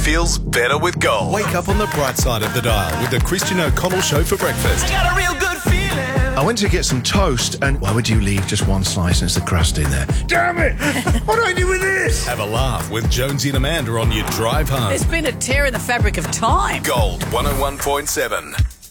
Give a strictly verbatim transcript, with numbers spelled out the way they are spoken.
feels better with Gold. Wake up on the bright side of the dial with the Christian O'Connell Show for breakfast. I got a real good feeling. I went to get some toast, and why would you leave just one slice and it's the crust in there? Damn it! What do I do with this? Have a laugh with Jonesy and Amanda on your drive home. There's been a tear in the fabric of time. Gold one oh one point seven.